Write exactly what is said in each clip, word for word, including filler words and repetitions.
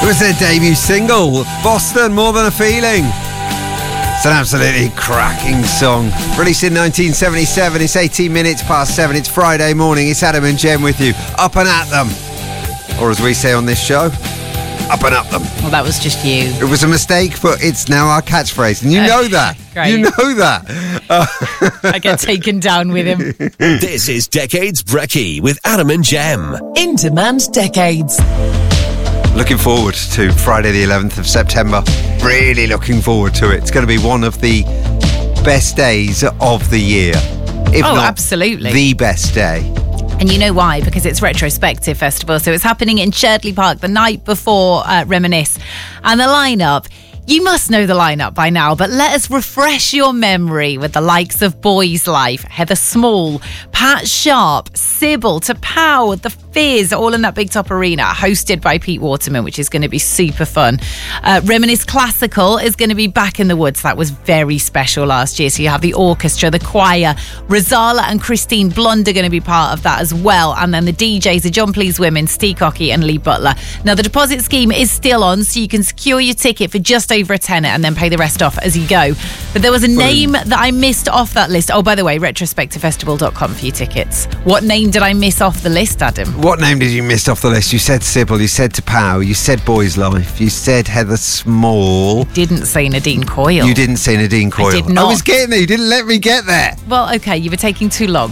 was their debut single, Boston, More Than a Feeling. It's an absolutely cracking song. Released in nineteen seventy-seven, it's eighteen minutes past seven, it's Friday morning, it's Adam and Jem with you, up and at them. Or as we say on this show, up and up them. Well, that was just you. It was a mistake, but it's now our catchphrase, and you know that. Great. You know that. Uh, I get taken down with him. This is Decades Brekkie with Adam and Jem. In Demand Decades. Looking forward to Friday the eleventh of September. Really looking forward to it. It's going to be one of the best days of the year. If oh, not absolutely. the best day. And you know why? Because it's Retrospective Festival. So it's happening in Churdley Park the night before uh, Reminisce. And the lineup, you must know the lineup by now, but let us refresh your memory with the likes of Boys Life, Heather Small, Pat Sharp, Sybil, Tapau, The Fizz, all in that big top arena, hosted by Pete Waterman, which is going to be super fun. Uh, Reminisce Classical is going to be back in the woods. That was very special last year. So you have the orchestra, the choir, Rozalla and Christine Blund are going to be part of that as well. And then the D Js are John Please Women, Steve Cocky and Lee Butler. Now, the deposit scheme is still on, so you can secure your ticket for just over a tenner and then pay the rest off as you go. But there was a name that I missed off that list. Oh, by the way, retrospective festival dot com for your tickets. What name did I miss off the list, Adam? What name did you miss off the list? You said Sybil, you said Tapau, you said Boys Life, you said Heather Small. Didn't say Nadine Coyle. You didn't say Nadine Coyle. I did not. I was getting there, you didn't let me get there. Well, okay, you were taking too long.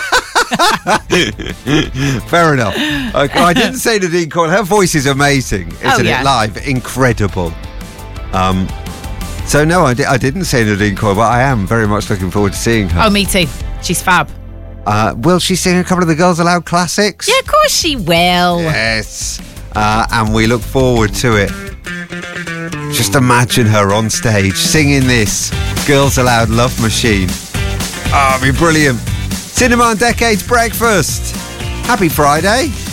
Fair enough. Okay, I didn't say Nadine Coyle. Her voice is amazing, isn't oh, yeah. it? Live, incredible. Um, so no, I, di- I didn't say Nadine Coyle, but I am very much looking forward to seeing her. Oh, me too. She's fab. Uh, will she sing a couple of the Girls Aloud classics? Yeah, of course she will. Yes. Uh, and we look forward to it. Just imagine her on stage singing this Girls Aloud Love Machine. Oh, it'd be brilliant. Cinema and Decades Breakfast. Happy Friday.